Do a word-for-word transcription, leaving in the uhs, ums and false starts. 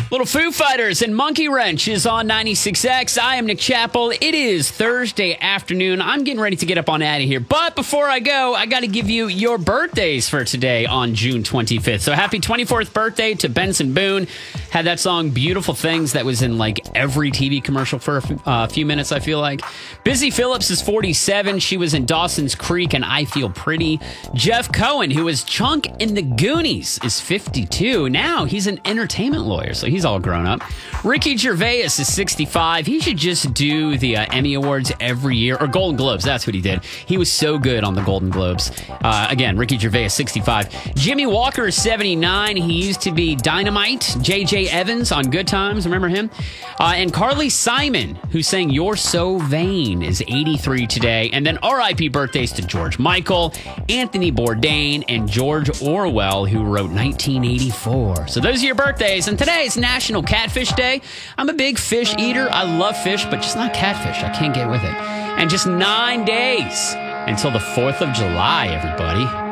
Little Foo Fighters and Monkey Wrench is on ninety-six X. I am Nick Chappell. It is Thursday afternoon. I'm getting ready to get up on out of here. But before I go, I got to give you your birthdays for today on June twenty-fifth. So happy twenty-fourth birthday to Benson Boone. Had that song Beautiful Things that was in like every T V commercial for a f- uh, few minutes, I feel like. Busy Phillips is forty-seven. She was in Dawson's Creek and I Feel Pretty. Jeff Cohen, who was Chunk in the Goonies, is fifty-two. Now he's an entertainment lawyer, so he's all grown up. Ricky Gervais is sixty-five. He should just do the uh, Emmy Awards every year, or Golden Globes. That's what he did. He was so good on the Golden Globes. Uh, again, Ricky Gervais is sixty-five. Jimmy Walker is seventy-nine. He used to be Dynamite. J J Evans on Good Times. Remember him? Uh, and Carly Simon, who sang You're So Vain, is eighty-three today. And then R I P birthdays to George Michael, Anthony Bourdain, and George Orwell, who wrote nineteen eighty-four. So those are your birthdays. And today is National Catfish Day. I'm a big fish eater. I love fish, but just not catfish. I can't get with it. And just nine days until the fourth of July, everybody.